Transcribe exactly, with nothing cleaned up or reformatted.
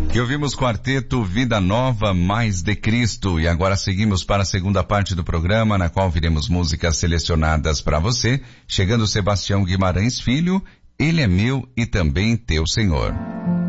E ouvimos quarteto Vida Nova Mais de Cristo. E agora seguimos para a segunda parte do programa, na qual viremos músicas selecionadas para você. Chegando Sebastião Guimarães Filho, Ele é Meu e Também Teu Senhor.